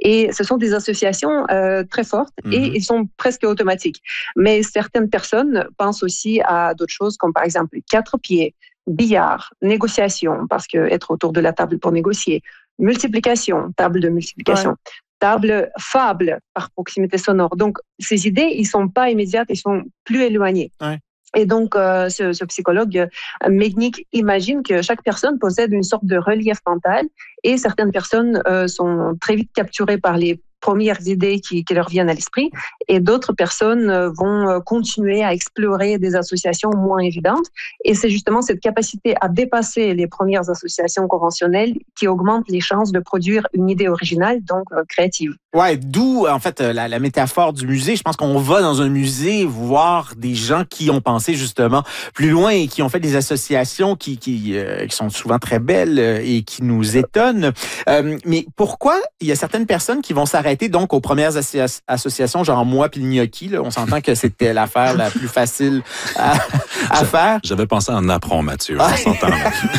Et ce sont des associations très fortes et ils sont presque automatiques. Mais certaines personnes pensent aussi à d'autres choses, comme par exemple 4 pieds, billard, négociation, parce que être autour de la table pour négocier, multiplication, table de multiplication. Ouais. Table fable par proximité sonore. Donc, ces idées, ils sont pas immédiates, ils sont plus éloignées. Ouais. Et donc, ce psychologue Megnick imagine que chaque personne possède une sorte de relief mental et certaines personnes sont très vite capturées par les premières idées qui leur viennent à l'esprit et d'autres personnes vont continuer à explorer des associations moins évidentes. Et c'est justement cette capacité à dépasser les premières associations conventionnelles qui augmente les chances de produire une idée originale, donc créative. Ouais, d'où en fait la métaphore du musée. Je pense qu'on va dans un musée voir des gens qui ont pensé justement plus loin et qui ont fait des associations qui sont souvent très belles et qui nous étonnent. Mais pourquoi il y a certaines personnes qui vont s'arrêter donc aux premières associations, genre moi puis le gnocchi, là, on s'entend que c'était l'affaire la plus facile à faire. J'avais pensé en apprendre, Mathieu. On s'entend.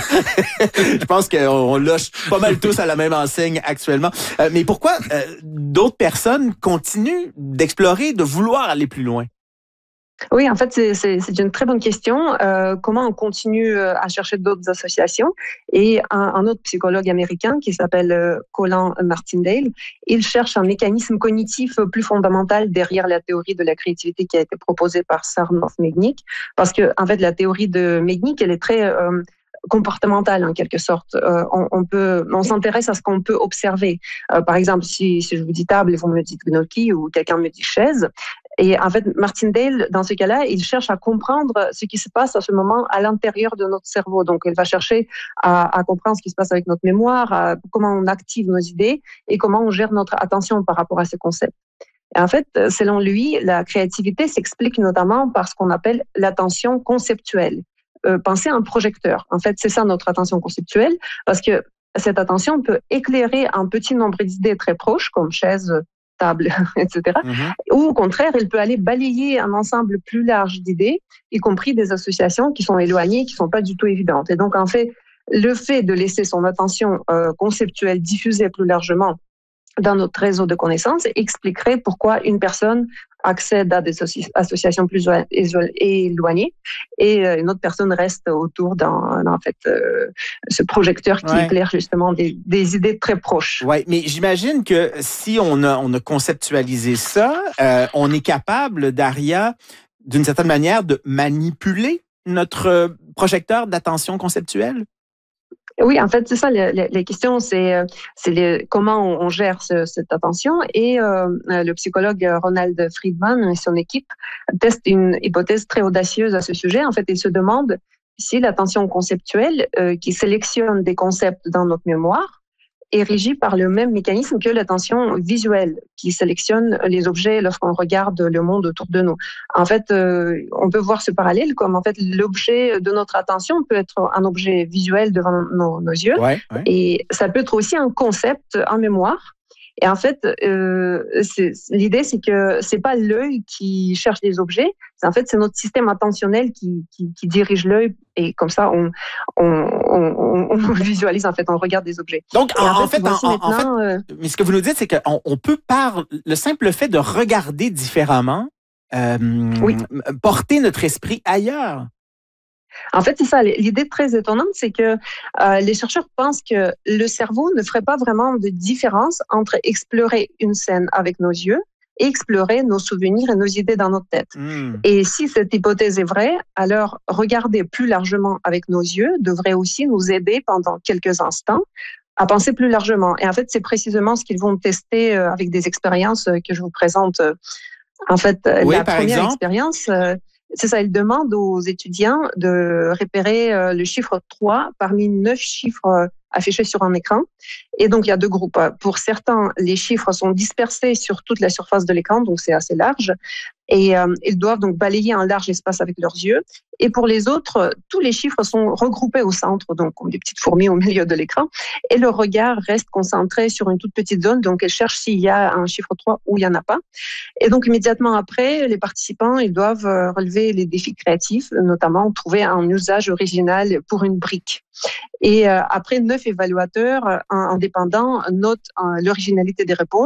Je pense qu'on loge pas mal tous à la même enseigne actuellement. Mais pourquoi d'autres personnes continuent d'explorer, de vouloir aller plus loin? Oui, en fait, c'est une très bonne question. Comment on continue à chercher d'autres associations? Et un autre psychologue américain qui s'appelle Colin Martindale, il cherche un mécanisme cognitif plus fondamental derrière la théorie de la créativité qui a été proposée par Sarnoff Megnick. Parce que, en fait, la théorie de Megnick, elle est très comportementale en quelque sorte. On s'intéresse à ce qu'on peut observer. Par exemple, si je vous dis table et vous me dites gnocchi ou quelqu'un me dit chaise. Et en fait, Martindale, dans ce cas-là, il cherche à comprendre ce qui se passe à ce moment à l'intérieur de notre cerveau. Donc, il va chercher à comprendre ce qui se passe avec notre mémoire, comment on active nos idées et comment on gère notre attention par rapport à ces concepts. Et en fait, selon lui, la créativité s'explique notamment par ce qu'on appelle l'attention conceptuelle. Pensez à un projecteur. En fait, c'est ça notre attention conceptuelle, parce que cette attention peut éclairer un petit nombre d'idées très proches, comme chaise, table, etc. Ou au contraire, elle peut aller balayer un ensemble plus large d'idées, y compris des associations qui sont éloignées, qui ne sont pas du tout évidentes. Et donc, en fait, le fait de laisser son attention conceptuelle diffuser plus largement dans notre réseau de connaissances expliquerait pourquoi une personne accède à des associations plus éloignées et une autre personne reste autour ce projecteur qui éclaire justement des idées très proches. Oui, mais j'imagine que si on a conceptualisé ça, on est capable, Daria, d'une certaine manière, de manipuler notre projecteur d'attention conceptuelle? Oui, en fait, c'est ça. Les questions, c'est comment on gère cette attention. Et le psychologue Ronald Friedman et son équipe testent une hypothèse très audacieuse à ce sujet. En fait, ils se demandent si l'attention conceptuelle qui sélectionne des concepts dans notre mémoire est régie par le même mécanisme que l'attention visuelle qui sélectionne les objets lorsqu'on regarde le monde autour de nous. En fait, on peut voir ce parallèle comme en fait l'objet de notre attention peut être un objet visuel devant nos yeux et ça peut être aussi un concept en mémoire. Et en fait, l'idée, c'est que c'est pas l'œil qui cherche les objets, c'est notre système attentionnel qui dirige l'œil et comme ça, on visualise, en fait, on regarde des objets. Donc, en fait, mais ce que vous nous dites, c'est qu'on peut, par le simple fait de regarder différemment, porter notre esprit ailleurs. En fait, c'est ça. L'idée très étonnante, c'est que les chercheurs pensent que le cerveau ne ferait pas vraiment de différence entre explorer une scène avec nos yeux et explorer nos souvenirs et nos idées dans notre tête. Et si cette hypothèse est vraie, alors regarder plus largement avec nos yeux devrait aussi nous aider pendant quelques instants à penser plus largement. Et en fait, c'est précisément ce qu'ils vont tester avec des expériences que je vous présente. En fait, la première expérience... c'est ça, ils demandent aux étudiants de repérer le chiffre 3 parmi 9 chiffres affichés sur un écran. Et donc, il y a 2 groupes. Pour certains, les chiffres sont dispersés sur toute la surface de l'écran, donc c'est assez large. Et ils doivent donc balayer un large espace avec leurs yeux. Et pour les autres, tous les chiffres sont regroupés au centre, donc comme des petites fourmis au milieu de l'écran. Et le regard reste concentré sur une toute petite zone, donc elle cherche s'il y a un chiffre 3 ou il n'y en a pas. Et donc, immédiatement après, les participants, ils doivent relever les défis créatifs, notamment trouver un usage original pour une brique. Et après, 9 évaluateurs indépendants notent l'originalité des réponses.